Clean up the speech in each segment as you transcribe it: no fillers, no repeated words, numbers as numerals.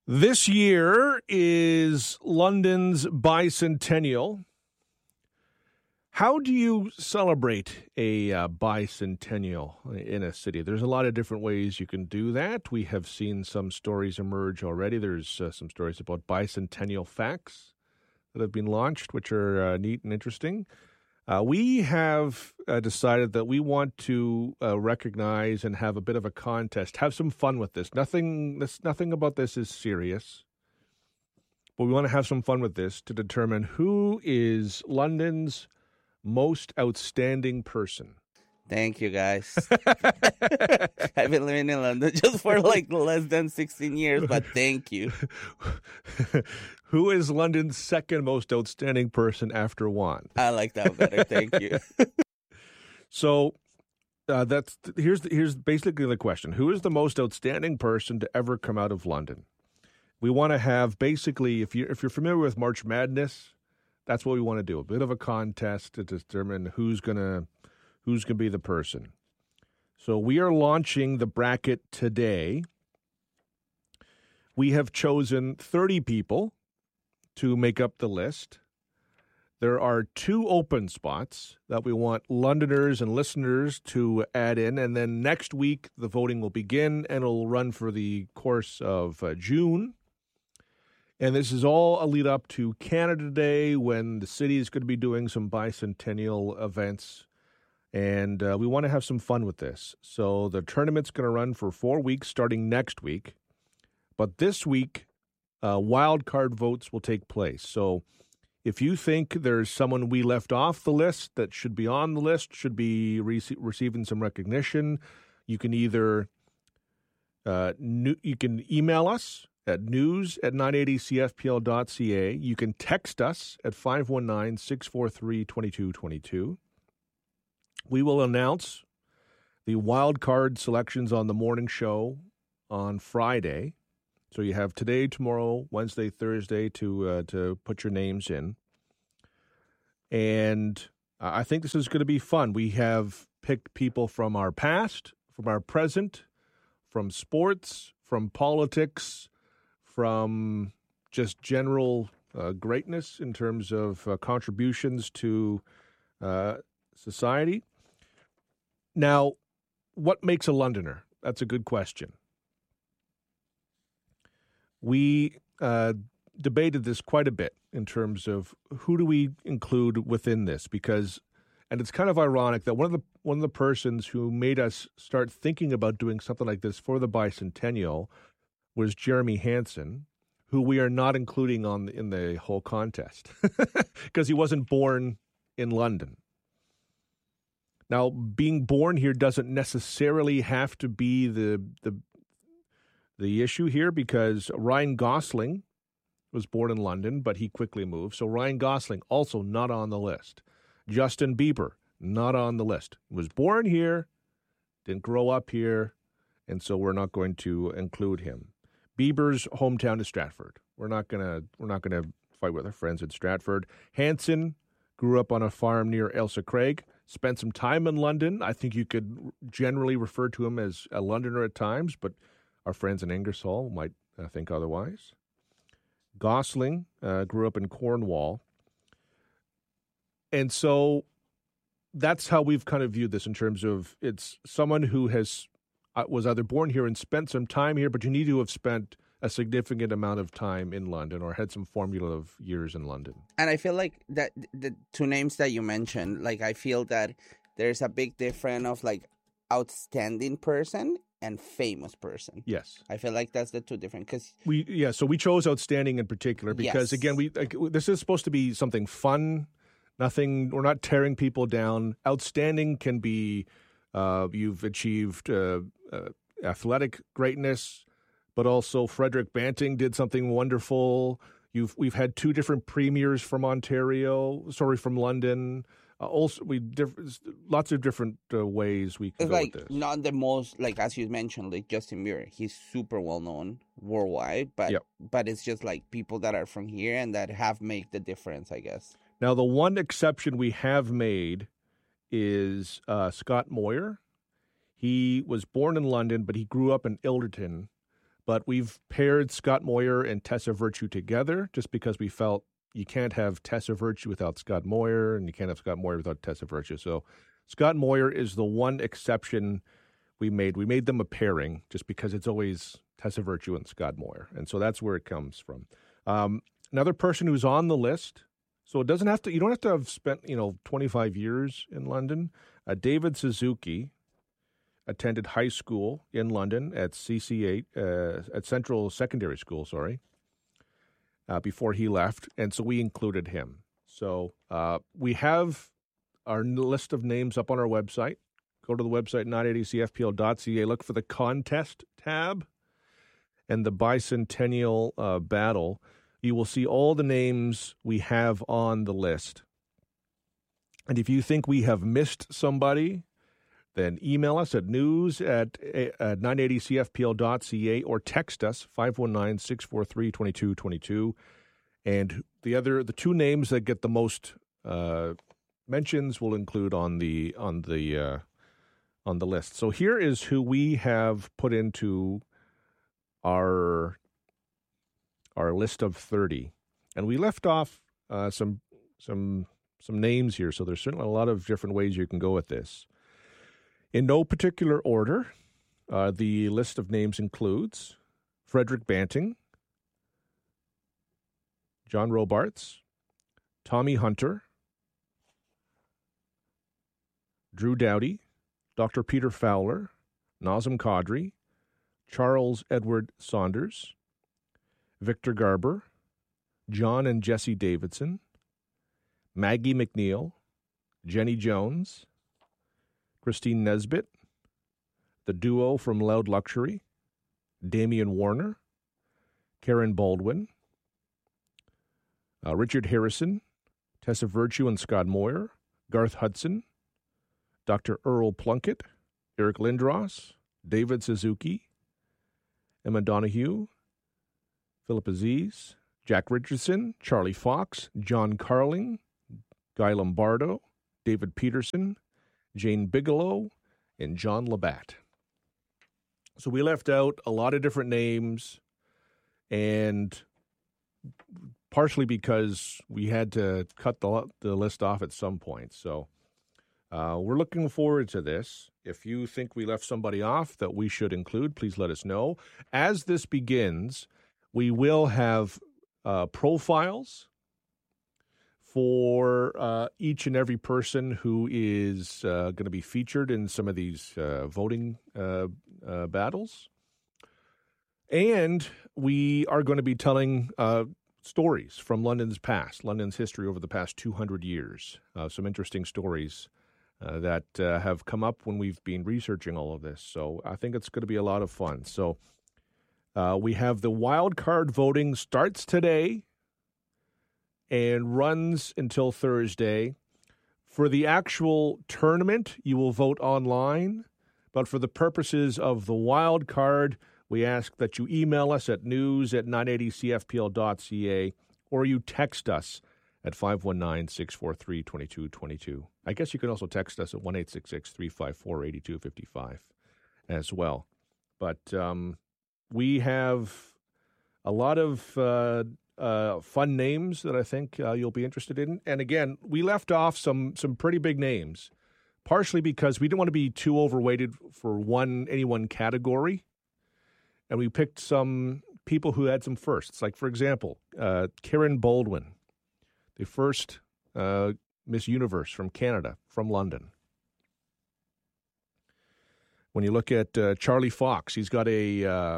This year is London's bicentennial. How do you celebrate a bicentennial in a city? There's a lot of different ways you can do that. We have seen some stories emerge already. There's some stories about bicentennial facts that have been launched, which are neat and interesting. We have decided that we want to recognize and have a bit of a contest, have some fun with this. Nothing about this is serious, but we want to have some fun with this to determine who is London's most outstanding person. Thank you, guys. I've been living in London just for like less than 16 years, but thank you. Who is London's second most outstanding person after Juan? I like that better. Thank you. So here's basically the question: who is the most outstanding person to ever come out of London? We want to have basically, if you're familiar with March Madness, that's what we want to do. A bit of a contest to determine who's gonna be the person. So we are launching the bracket today. We have chosen 30 people to make up the list. There are 2 open spots that we want Londoners and listeners to add in, and then next week the voting will begin and it'll run for the course of June. And this is all a lead up to Canada Day, when the city is going to be doing some bicentennial events. And we want to have some fun with this. So the tournament's going to run for 4 weeks starting next week. But this week, wild card votes will take place. So if you think there's someone we left off the list that should be on the list, should be receiving some recognition, you can either you can email us at news@980cfpl.ca. You can text us at 519-643-2222. We will announce the wild card selections on the morning show on Friday. So you have today, tomorrow, Wednesday, Thursday to put your names in. And I think this is going to be fun. We have picked people from our past, from our present, from sports, from politics, from just general greatness in terms of contributions to society. Now, what makes a Londoner? That's a good question. We debated this quite a bit in terms of who do we include within this, because, and it's kind of ironic that one of the persons who made us start thinking about doing something like this for the bicentennial was Jeremy Hansen, who we are not including in the whole contest because he wasn't born in London. Now, being born here doesn't necessarily have to be the issue here, because Ryan Gosling was born in London, but he quickly moved. So Ryan Gosling also not on the list. Justin Bieber not on the list. Was born here, didn't grow up here, and so we're not going to include him. Bieber's hometown is Stratford. We're not gonna fight with our friends in Stratford. Hansen grew up on a farm near Ailsa Craig. Spent some time in London. I think you could generally refer to him as a Londoner at times, but our friends in Ingersoll might think otherwise. Gosling grew up in Cornwall. And so that's how we've kind of viewed this, in terms of it's someone who was either born here and spent some time here, but you need to have spent a significant amount of time in London or had some formulative years in London. And I feel like that the 2 names that you mentioned, like I feel that there's a big difference of like outstanding person and famous person. Yes. I feel like that's the 2 different, because so we chose outstanding in particular because, again, this is supposed to be something fun. We're not tearing people down. Outstanding can be you've achieved athletic greatness, but also Frederick Banting did something wonderful. We've had 2 different premiers from London. Also, lots of different ways we can it's go like with this. Not the most, like as you mentioned, like Justin Bieber. He's super well known worldwide, but it's just like people that are from here and that have made the difference, I guess. Now, the one exception we have made is Scott Moir. He was born in London, but he grew up in Ilderton. But we've paired Scott Moyer and Tessa Virtue together just because we felt you can't have Tessa Virtue without Scott Moyer, and you can't have Scott Moyer without Tessa Virtue. So Scott Moyer is the one exception we made. We made them a pairing just because it's always Tessa Virtue and Scott Moyer. And so that's where it comes from. Another person who's on the list, so it doesn't have to, you don't have to have spent, 25 years in London. David Suzuki attended high school in London at CC8, at Central Secondary School, before he left. And so we included him. So we have our list of names up on our website. Go to the website, 980cfpl.ca. Look for the contest tab and the bicentennial battle. You will see all the names we have on the list. And if you think we have missed somebody, then email us at news@980cfpl.ca or text us 519-643-2222. And the two names that get the most mentions will include on the list. So here is who we have put into our list of 30, and we left off some names here. So there's certainly a lot of different ways you can go with this. In no particular order, the list of names includes Frederick Banting, John Robarts, Tommy Hunter, Drew Dowdy, Dr. Peter Fowler, Nazem Kadri, Charles Edward Saunders, Victor Garber, John and Jesse Davidson, Maggie McNeil, Jenny Jones, Christine Nesbitt, the duo from Loud Luxury, Damian Warner, Karen Baldwin, Richard Harrison, Tessa Virtue and Scott Moyer, Garth Hudson, Dr. Earl Plunkett, Eric Lindros, David Suzuki, Emma Donahue, Philip Aziz, Jack Richardson, Charlie Fox, John Carling, Guy Lombardo, David Peterson, Jane Bigelow, and John Labatt. So we left out a lot of different names, and partially because we had to cut the list off at some point. So we're looking forward to this. If you think we left somebody off that we should include, please let us know. As this begins, we will have profiles for each and every person who is going to be featured in some of these voting battles. And we are going to be telling stories from London's past, London's history over the past 200 years. Some interesting stories that have come up when we've been researching all of this. So I think it's going to be a lot of fun. So we have the wild card voting starts today and runs until Thursday. For the actual tournament, you will vote online. But for the purposes of the wild card, we ask that you email us at news@980cfpl.ca or you text us at 519-643-2222. I guess you can also text us at 1-866-354-8255 as well. But we have a lot of fun names that I think you'll be interested in. And again, we left off some pretty big names, partially because we didn't want to be too overweighted for any one category. And we picked some people who had some firsts. Like, for example, Karen Baldwin, the first Miss Universe from Canada, from London. When you look at Charlie Fox, he's got a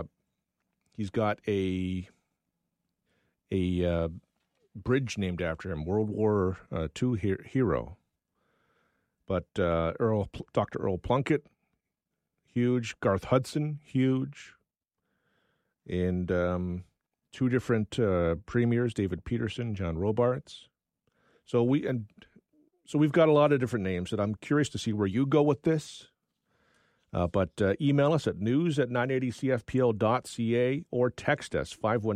bridge named after him, World War II hero. But Dr. Earl Plunkett, huge. Garth Hudson, huge. And two different premiers, David Peterson, John Robarts. So we've got a lot of different names, and I'm curious to see where you go with this. But email us at news@980cfpl.ca or text us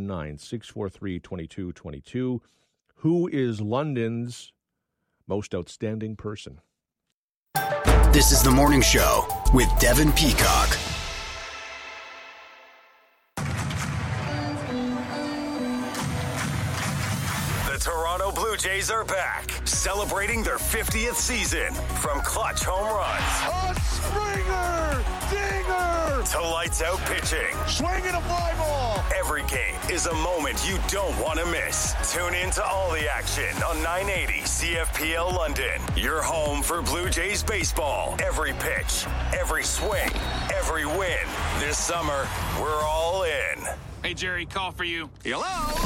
519-643-2222. Who is London's most outstanding person? This is The Morning Show with Devin Peacock. Toronto Blue Jays are back, celebrating their 50th season. From clutch home runs, a Springer, dinger, to lights out pitching. Swinging a fly ball. Every game is a moment you don't want to miss. Tune in to all the action on 980 CFPL London. Your home for Blue Jays baseball. Every pitch, every swing, every win. This summer, we're all in. Hey, Jerry, call for you. Hello?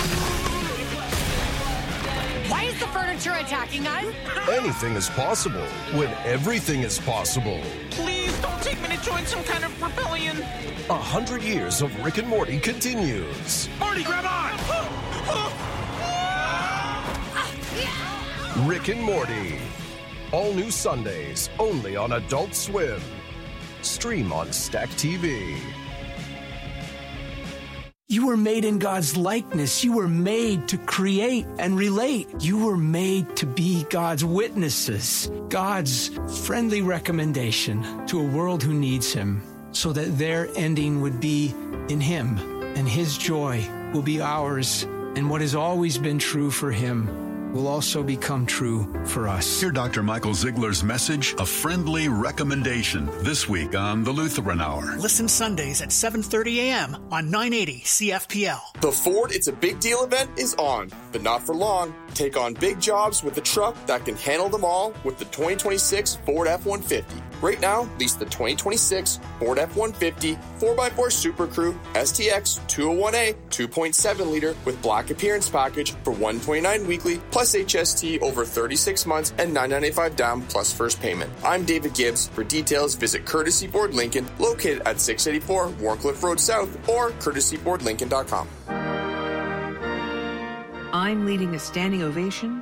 Why is the furniture attacking us? Anything is possible when everything is possible. Please don't take me to join some kind of rebellion. 100 years of Rick and Morty continues. Morty, grab on! Rick and Morty. All new Sundays, only on Adult Swim. Stream on Stack TV. You were made in God's likeness. You were made to create and relate. You were made to be God's witnesses, God's friendly recommendation to a world who needs Him, so that their ending would be in Him, and His joy will be ours, and what has always been true for Him will also become true for us. Hear Dr. Michael Ziegler's message, A Friendly Recommendation, this week on The Lutheran Hour. Listen Sundays at 7:30 a.m. on 980 CFPL. The Ford It's a Big Deal event is on, but not for long. Take on big jobs with a truck that can handle them all with the 2026 Ford F-150. Right now, lease the 2026 Ford F-150 4x4 Super Crew STX 201A 2.7-liter with black appearance package for $129 weekly plus HST over 36 months and $995 down plus first payment. I'm David Gibbs. For details, visit Courtesy Ford Lincoln, located at 684 Warncliffe Road South, or courtesykfordlincoln.com. I'm leading a standing ovation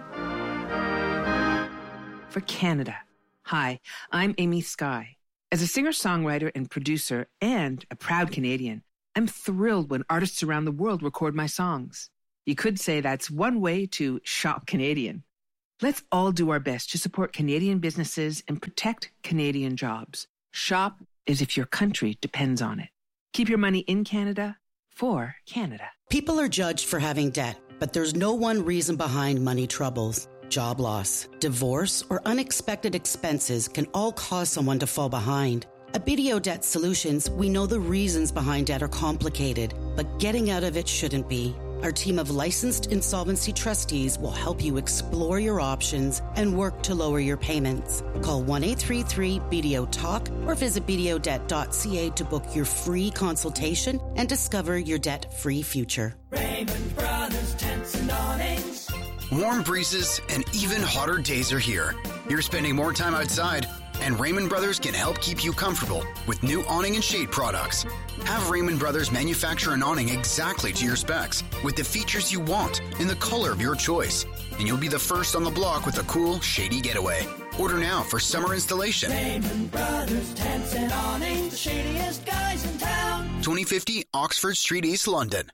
for Canada. Hi, I'm Amy Skye. As a singer-songwriter and producer and a proud Canadian, I'm thrilled when artists around the world record my songs. You could say that's one way to shop Canadian. Let's all do our best to support Canadian businesses and protect Canadian jobs. Shop as if your country depends on it. Keep your money in Canada for Canada. People are judged for having debt, but there's no one reason behind money troubles. Job loss, divorce, or unexpected expenses can all cause someone to fall behind. At BDO Debt Solutions, we know the reasons behind debt are complicated, but getting out of it shouldn't be. Our team of licensed insolvency trustees will help you explore your options and work to lower your payments. Call 1-833-BDO-TALK or visit bdodebt.ca to book your free consultation and discover your debt-free future. Raymond Brothers Tents and Awnings. Warm breezes and even hotter days are here. You're spending more time outside, and Raymond Brothers can help keep you comfortable with new awning and shade products. Have Raymond Brothers manufacture an awning exactly to your specs with the features you want in the color of your choice, and you'll be the first on the block with a cool, shady getaway. Order now for summer installation. Raymond Brothers Tents and Awnings, the shadiest guys in town. 2050 Oxford Street, East London.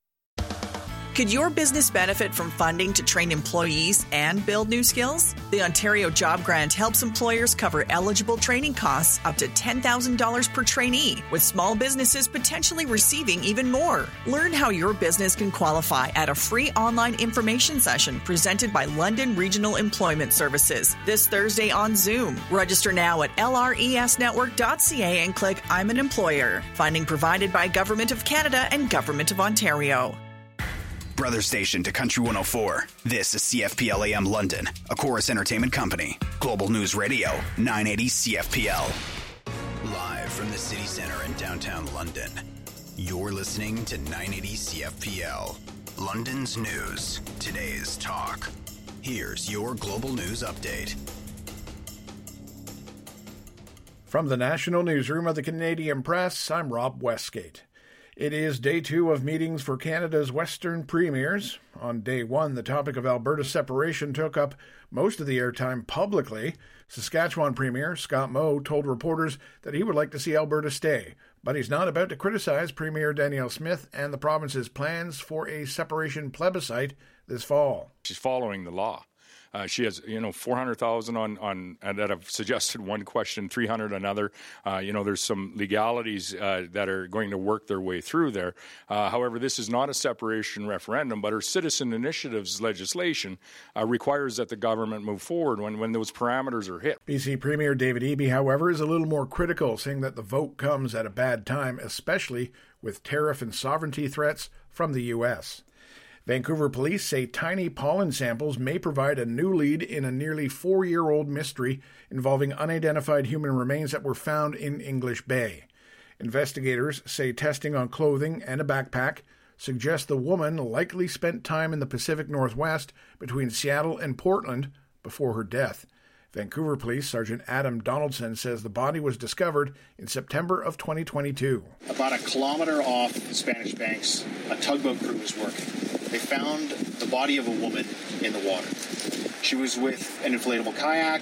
Could your business benefit from funding to train employees and build new skills? The Ontario Job Grant helps employers cover eligible training costs up to $10,000 per trainee, with small businesses potentially receiving even more. Learn how your business can qualify at a free online information session presented by London Regional Employment Services this Thursday on Zoom. Register now at lresnetwork.ca and click I'm an Employer. Funding provided by Government of Canada and Government of Ontario. Brother station to Country 104. This is CFPL AM London, a Chorus Entertainment company. Global News Radio, 980 CFPL. Live from the city center in downtown London. You're listening to 980 CFPL. London's news. Today's talk. Here's your Global News Update. From the National Newsroom of the Canadian Press, I'm Rob Westgate. It is day 2 of meetings for Canada's Western premiers. On day 1, the topic of Alberta separation took up most of the airtime publicly. Saskatchewan Premier Scott Moe told reporters that he would like to see Alberta stay, but he's not about to criticize Premier Danielle Smith and the province's plans for a separation plebiscite this fall. She's following the law. She has, 400,000 on that have suggested one question, 300 another. There's some legalities that are going to work their way through there. However, this is not a separation referendum, but her citizen initiatives legislation requires that the government move forward when those parameters are hit. BC Premier David Eby, however, is a little more critical, saying that the vote comes at a bad time, especially with tariff and sovereignty threats from the U.S. Vancouver police say tiny pollen samples may provide a new lead in a nearly 4-year-old mystery involving unidentified human remains that were found in English Bay. Investigators say testing on clothing and a backpack suggests the woman likely spent time in the Pacific Northwest between Seattle and Portland before her death. Vancouver Police Sergeant Adam Donaldson says the body was discovered in September of 2022. About a kilometer off Spanish Banks, a tugboat crew was working. They found the body of a woman in the water. She was with an inflatable kayak.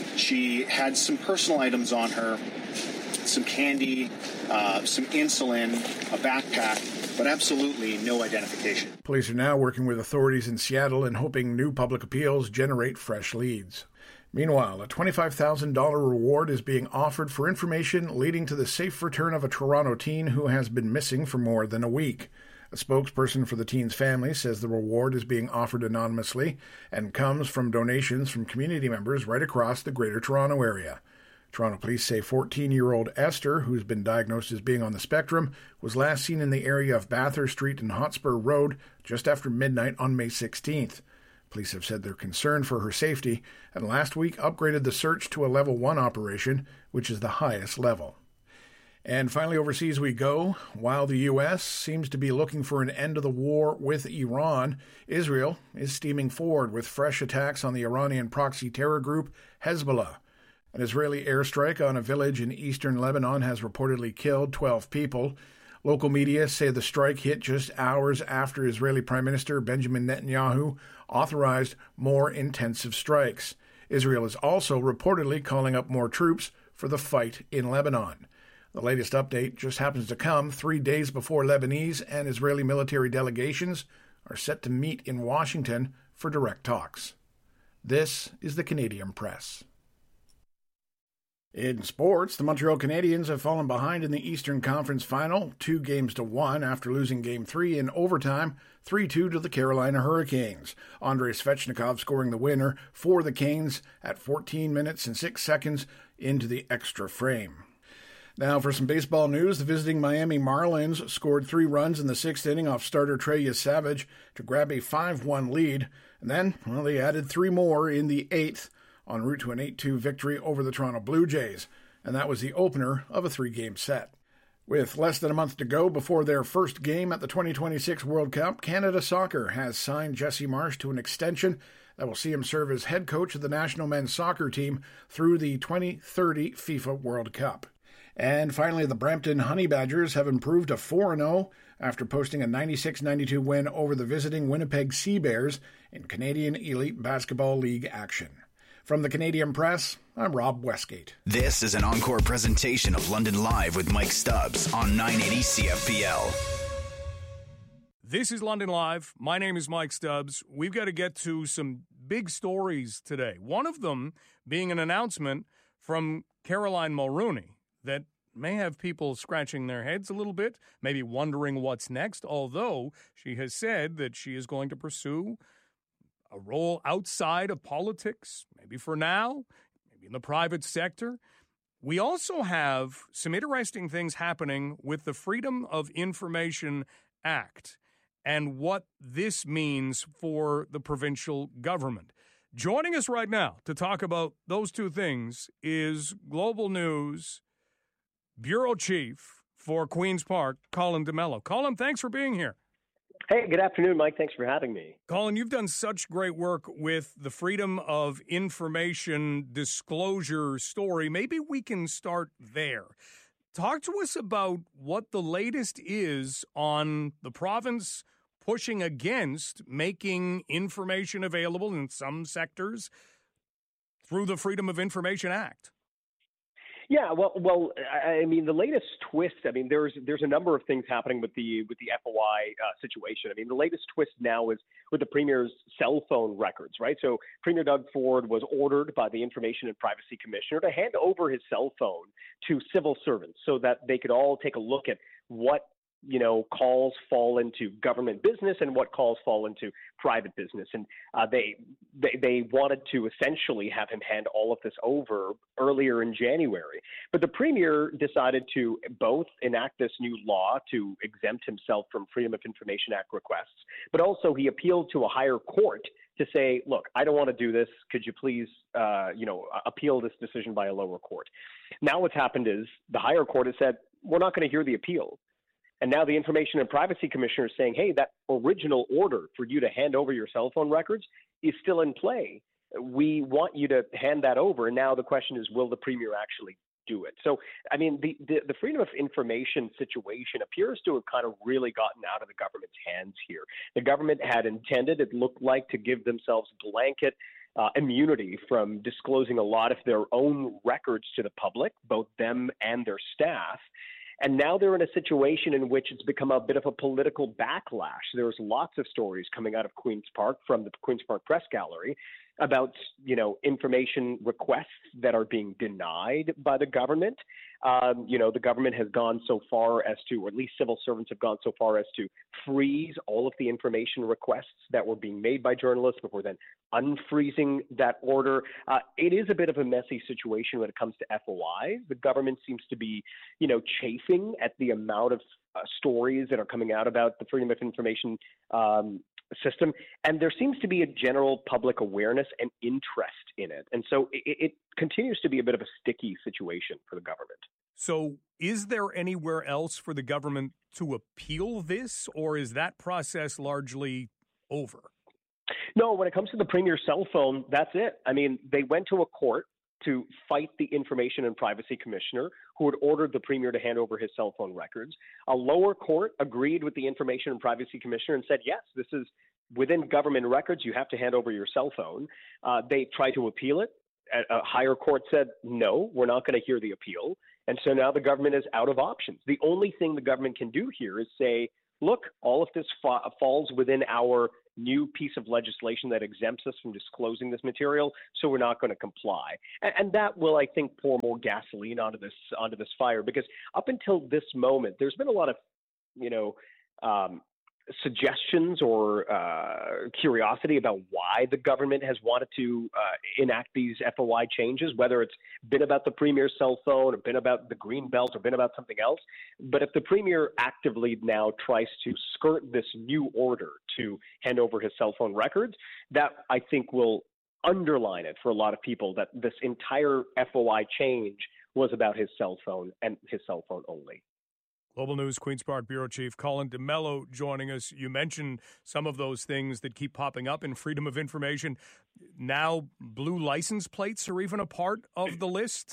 She had some personal items on her, some candy, some insulin, a backpack, but absolutely no identification. Police are now working with authorities in Seattle and hoping new public appeals generate fresh leads. Meanwhile, a $25,000 reward is being offered for information leading to the safe return of a Toronto teen who has been missing for more than a week. A spokesperson for the teen's family says the reward is being offered anonymously and comes from donations from community members right across the Greater Toronto Area. Toronto police say 14-year-old Esther, who's been diagnosed as being on the spectrum, was last seen in the area of Bathurst Street and Hotspur Road just after midnight on May 16th. Police have said they're concerned for her safety and last week upgraded the search to a Level 1 operation, which is the highest level. And finally, overseas we go. While the U.S. seems to be looking for an end to the war with Iran, Israel is steaming forward with fresh attacks on the Iranian proxy terror group Hezbollah. An Israeli airstrike on a village in eastern Lebanon has reportedly killed 12 people. Local media say the strike hit just hours after Israeli Prime Minister Benjamin Netanyahu authorized more intensive strikes. Israel is also reportedly calling up more troops for the fight in Lebanon. The latest update just happens to come 3 days before Lebanese and Israeli military delegations are set to meet in Washington for direct talks. This is the Canadian Press. In sports, the Montreal Canadiens have fallen behind in the Eastern Conference Final, 2-1 after losing Game 3 in overtime, 3-2 to the Carolina Hurricanes. Andrei Svechnikov scoring the winner for the Canes at 14 minutes and 6 seconds into the extra frame. Now for some baseball news, the visiting Miami Marlins scored 3 runs in the 6th inning off starter Trey Savage to grab a 5-1 lead, and then, they added 3 more in the 8th, en route to an 8-2 victory over the Toronto Blue Jays, and that was the opener of a 3-game set. With less than a month to go before their first game at the 2026 World Cup, Canada Soccer has signed Jesse Marsch to an extension that will see him serve as head coach of the national men's soccer team through the 2030 FIFA World Cup. And finally, the Brampton Honey Badgers have improved to 4-0 after posting a 96-92 win over the visiting Winnipeg Sea Bears in Canadian Elite Basketball League action. From the Canadian Press, I'm Rob Westgate. This is an encore presentation of London Live with Mike Stubbs on 980 CFPL. This is London Live. My name is Mike Stubbs. We've got to get to some big stories today. One of them being an announcement from Caroline Mulroney that may have people scratching their heads a little bit, maybe wondering what's next, although she has said that she is going to pursue a role outside of politics, maybe for now, maybe in the private sector. We also have some interesting things happening with the Freedom of Information Act and what this means for the provincial government. Joining us right now to talk about those two things is Global News Bureau Chief for Queen's Park, Colin D'Mello. Colin, thanks for being here. Hey, good afternoon, Mike. Thanks for having me. Colin, you've done such great work with the Freedom of Information disclosure story. Maybe we can start there. Talk to us about what the latest is on the province pushing against making information available in some sectors through the Freedom of Information Act. Yeah, well, I mean, the latest twist. I mean, there's a number of things happening with the FOI situation. I mean, the latest twist now is with the Premier's cell phone records, right? So Premier Doug Ford was ordered by the Information and Privacy Commissioner to hand over his cell phone to civil servants so that they could all take a look at what calls fall into government business and what calls fall into private business. And they wanted to essentially have him hand all of this over earlier in January. But the Premier decided to both enact this new law to exempt himself from Freedom of Information Act requests, but also he appealed to a higher court to say, look, I don't want to do this. Could you please, appeal this decision by a lower court? Now what's happened is the higher court has said, we're not going to hear the appeal. And now the Information and Privacy Commissioner is saying, hey, that original order for you to hand over your cell phone records is still in play. We want you to hand that over. And now the question is, will the Premier actually do it? So, I mean, the freedom of information situation appears to have kind of really gotten out of the government's hands here. The government had intended, it looked like, to give themselves blanket immunity from disclosing a lot of their own records to the public, both them and their staff. And now they're in a situation in which it's become a bit of a political backlash. There's lots of stories coming out of Queen's Park from the Queen's Park Press Gallery about, information requests that are being denied by the government. The government has gone so far as to, or at least civil servants have gone so far as to freeze all of the information requests that were being made by journalists before then unfreezing that order. It is a bit of a messy situation when it comes to FOI. The government seems to be, chafing at the amount of stories that are coming out about the Freedom of Information system. And there seems to be a general public awareness and interest in it. And so it continues to be a bit of a sticky situation for the government. So is there anywhere else for the government to appeal this, or is that process largely over? No, when it comes to the Premier's cell phone, that's it. I mean, they went to a court to fight the Information and Privacy Commissioner, who had ordered the Premier to hand over his cell phone records. A lower court agreed with the Information and Privacy Commissioner and said, yes, this is within government records. You have to hand over your cell phone. They tried to appeal it. A higher court said, no, we're not going to hear the appeal. And so now the government is out of options. The only thing the government can do here is say, look, all of this falls within our new piece of legislation that exempts us from disclosing this material, so we're not going to comply. And that will, I think, pour more gasoline onto this fire, because up until this moment, there's been a lot of, suggestions or curiosity about why the government has wanted to enact these FOI changes, whether it's been about the Premier's cell phone or been about the Green Belt or been about something else. But if the Premier actively now tries to skirt this new order to hand over his cell phone records, that I think will underline it for a lot of people that this entire FOI change was about his cell phone and his cell phone only. Global News Queen's Park Bureau Chief Colin D'Mello joining us. You mentioned some of those things that keep popping up in freedom of information. Now, blue license plates are even a part of the list?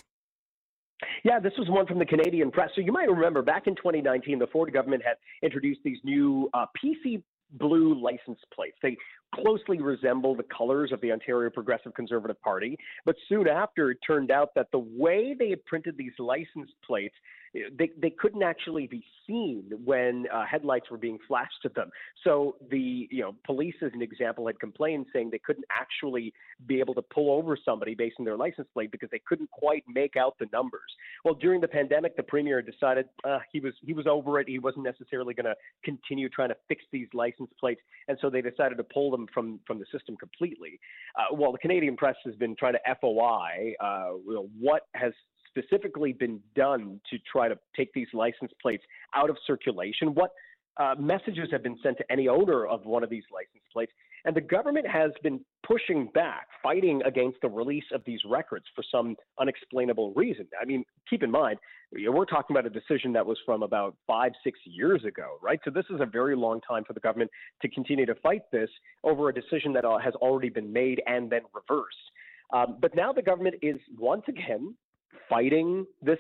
Yeah, this was one from the Canadian Press. So you might remember back in 2019, the Ford government had introduced these new PC blue license plates. They closely resemble the colors of the Ontario Progressive Conservative Party. But soon after, it turned out that the way they had printed these license plates, they couldn't actually be seen when headlights were being flashed at them. So the police, as an example, had complained, saying they couldn't actually be able to pull over somebody based on their license plate because they couldn't quite make out the numbers. Well, during the pandemic, the Premier decided he was over it. He wasn't necessarily going to continue trying to fix these license plates, and so they decided to pull them from the system completely. While the Canadian Press has been trying to FOI what has specifically been done to try to take these license plates out of circulation, what messages have been sent to any owner of one of these license plates. And the government has been pushing back, fighting against the release of these records for some unexplainable reason. I mean, keep in mind, we're talking about a decision that was from about 5-6 years ago, right? So this is a very long time for the government to continue to fight this over a decision that has already been made and then reversed. But now the government is once again fighting this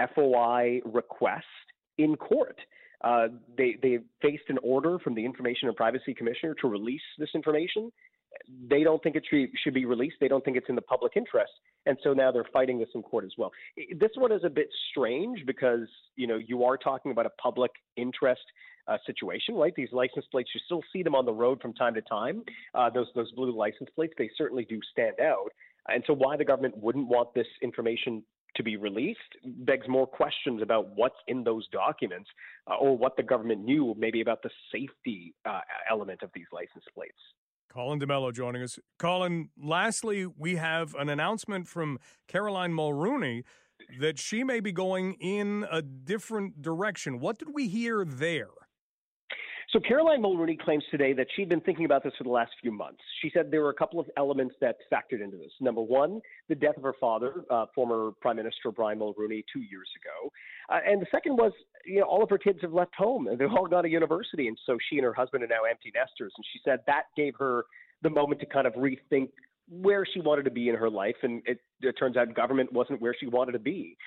FOI request in court. They faced an order from the Information and Privacy Commissioner to release this information. they don't think it should be released. They don't think it's in the public interest. And so now they're fighting this in court as well. This one is a bit strange because, you are talking about a public interest situation, right? These license plates, you still see them on the road from time to time. Those blue license plates, they certainly do stand out. And so why the government wouldn't want this information to be released begs more questions about what's in those documents or what the government knew maybe about the safety element of these license plates. Colin DeMello joining us. Colin, lastly, we have an announcement from Caroline Mulroney that she may be going in a different direction. What did we hear there? So Caroline Mulroney claims today that she'd been thinking about this for the last few months. She said there were a couple of elements that factored into this. Number one, the death of her father, former Prime Minister Brian Mulroney, 2 years ago. And the second was, all of her kids have left home and they've all gone to university. And so she and her husband are now empty nesters. And she said that gave her the moment to kind of rethink where she wanted to be in her life, and it turns out government wasn't where she wanted to be.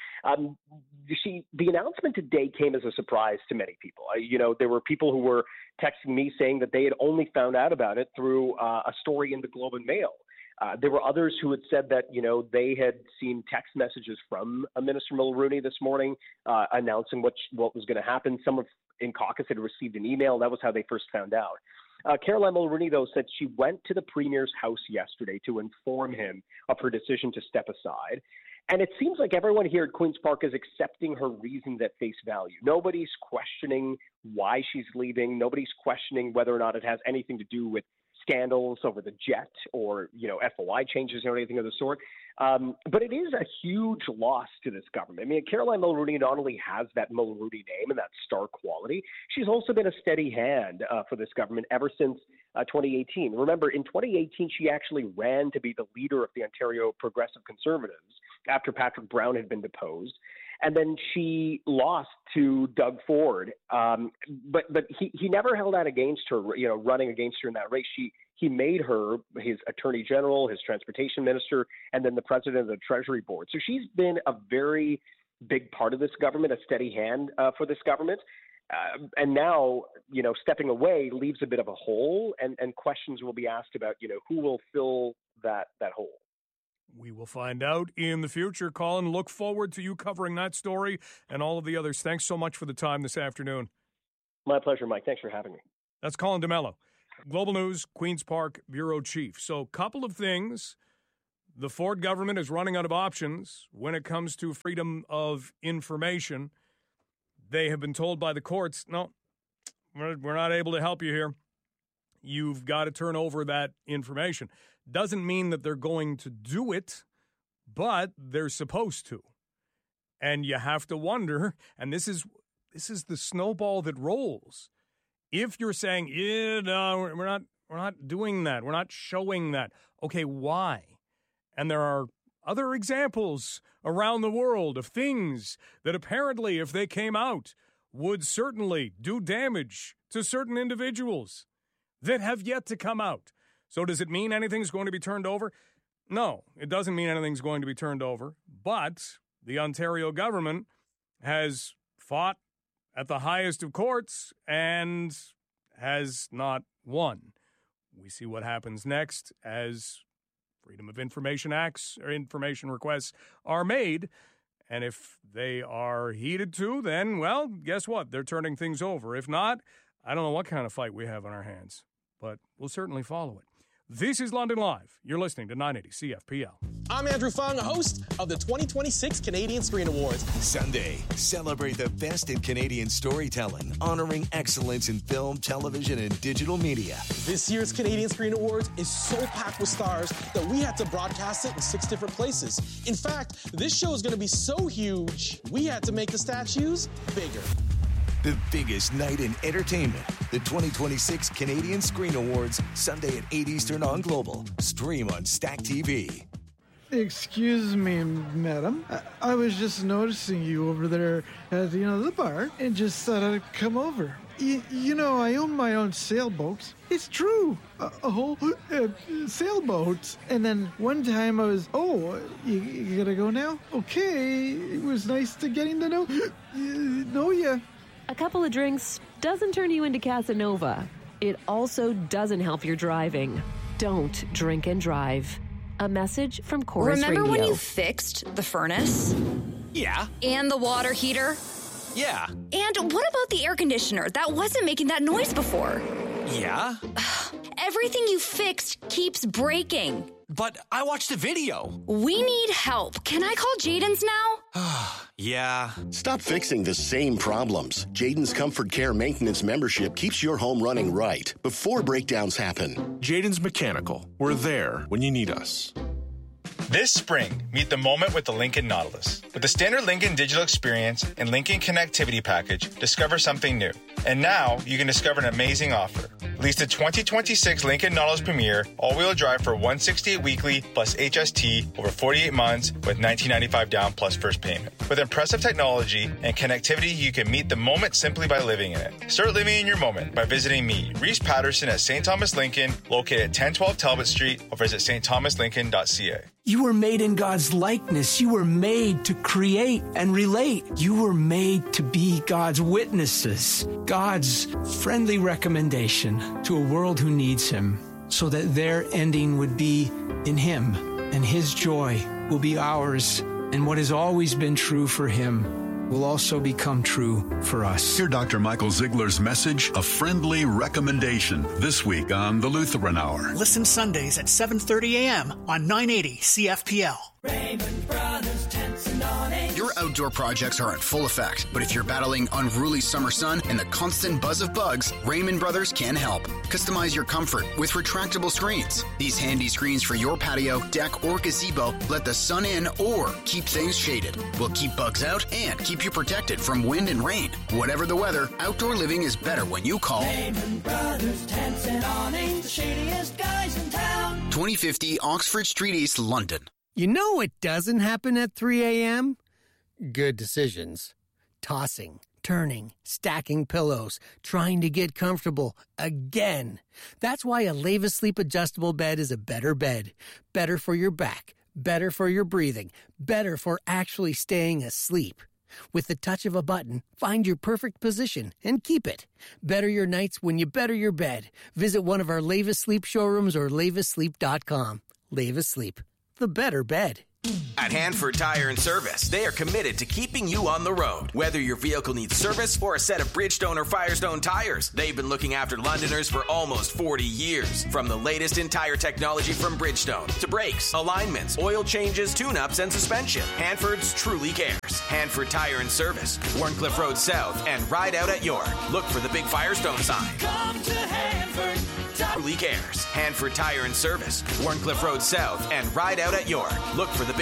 The announcement today came as a surprise to many people. There were people who were texting me saying that they had only found out about it through a story in the Globe and Mail. There were others who had said that, they had seen text messages from Minister Mulroney this morning announcing what was going to happen. Some in caucus had received an email. That was how they first found out. Caroline Mulroney, though, said she went to the Premier's house yesterday to inform him of her decision to step aside. And it seems like everyone here at Queen's Park is accepting her reasons at face value. Nobody's questioning why she's leaving. Nobody's questioning whether or not it has anything to do with scandals over the jet or, FOI changes or anything of the sort. But it is a huge loss to this government. I mean, Caroline Mulroney not only has that Mulroney name and that star quality, she's also been a steady hand for this government ever since 2018. Remember, in 2018, she actually ran to be the leader of the Ontario Progressive Conservatives after Patrick Brown had been deposed. And then she lost to Doug Ford. But he never held that against her, running against her in that race. He made her his attorney general, his transportation minister, and then the president of the Treasury Board. So she's been a very big part of this government, a steady hand for this government. And now, stepping away leaves a bit of a hole, and questions will be asked about, who will fill that hole. We will find out in the future. Colin, look forward to you covering that story and all of the others. Thanks so much for the time this afternoon. My pleasure, Mike. Thanks for having me. That's Colin DeMello, Global News, Queen's Park Bureau Chief. So, couple of things. The Ford government is running out of options when it comes to freedom of information. They have been told by the courts, no, we're not able to help you here. You've got to turn over that information. Doesn't mean that they're going to do it, but they're supposed to. And you have to wonder, and this is the snowball that rolls. If you're saying, no, we're not doing that, we're not showing that. Okay, why? And there are other examples around the world of things that apparently, if they came out, would certainly do damage to certain individuals that have yet to come out. So does it mean anything's going to be turned over? No, it doesn't mean anything's going to be turned over. But the Ontario government has fought at the highest of courts and has not won. We see what happens next as Freedom of Information Acts or information requests are made. And if they are heeded to, then, well, guess what? They're turning things over. If not, I don't know what kind of fight we have on our hands, but we'll certainly follow it. This is London Live. You're listening to 980 CFPL. I'm Andrew Fung, host of the 2026 Canadian Screen Awards. Sunday, celebrate the best in Canadian storytelling, honoring excellence in film, television, and digital media. This year's Canadian Screen Awards is so packed with stars that we had to broadcast it in 6 different places. In fact, this show is going to be so huge, we had to make the statues bigger. The biggest night in entertainment. The 2026 Canadian Screen Awards, Sunday at 8 Eastern on Global. Stream on Stack TV. Excuse me, madam. I was just noticing you over there at the bar and just thought I'd come over. I own my own sailboat. It's true. A whole sailboat. And then one time I was, you gotta go now? Okay. It was nice to getting to know you. A couple of drinks doesn't turn you into Casanova. It also doesn't help your driving. Don't drink and drive. A message from Chorus Radio. Remember when you fixed the furnace? Yeah. And the water heater? Yeah. And what about the air conditioner? That wasn't making that noise before. Yeah. Everything you fixed keeps breaking. But I watched a video. We need help. Can I call Jaden's now? Yeah. Stop fixing the same problems. Jaden's Comfort Care Maintenance membership keeps your home running right before breakdowns happen. Jaden's Mechanical. We're there when you need us. This spring, meet the moment with the Lincoln Nautilus. With the standard Lincoln digital experience and Lincoln connectivity package, discover something new. And now, you can discover an amazing offer. Lease the 2026 Lincoln Nautilus Premier all-wheel drive for $168 weekly plus HST over 48 months with $19.95 down plus first payment. With impressive technology and connectivity, you can meet the moment simply by living in it. Start living in your moment by visiting me, Reese Patterson at St. Thomas Lincoln, located at 1012 Talbot Street, or visit stthomaslincoln.ca. You were made in God's likeness. You were made to create and relate. You were made to be God's witnesses, God's friendly recommendation to a world who needs Him, so that their ending would be in Him, and His joy will be ours, and what has always been true for Him will also become true for us. Hear Dr. Michael Ziegler's message, A Friendly Recommendation, this week on the Lutheran Hour. Listen Sundays at 7:30 a.m. on 980 CFPL. Raymond Brothers Tents and Awnings. Your outdoor projects are in full effect, but if you're battling unruly summer sun and the constant buzz of bugs, Raymond Brothers can help. Customize your comfort with retractable screens. These handy screens for your patio, deck, or gazebo let the sun in or keep things shaded. Will keep bugs out and keep you protected from wind and rain. Whatever the weather, outdoor living is better when you call Raymond Brothers Tents and Awnings, the shadiest guys in town. 2050 Oxford Street East, London. You know what doesn't happen at 3 a.m.? Good decisions. Tossing, turning, stacking pillows, trying to get comfortable again. That's why a Leva Sleep adjustable bed is a better bed. Better for your back, better for your breathing, better for actually staying asleep. With the touch of a button, find your perfect position and keep it. Better your nights when you better your bed. Visit one of our Leva Sleep showrooms or levasleep.com. Leva Sleep, the better bed. At Hanford Tire and Service, they are committed to keeping you on the road. Whether your vehicle needs service or a set of Bridgestone or Firestone tires, they've been looking after Londoners for almost 40 years. From the latest in tire technology from Bridgestone to brakes, alignments, oil changes, tune-ups, and suspension, Hanford's truly cares. Hanford Tire and Service, Warncliffe Road South, and Ride Out at York. Look for the big Firestone sign. Come to Hanford. Truly cares. Hanford Tire and Service, Warncliffe Road South, and Ride Out at York. Look for the big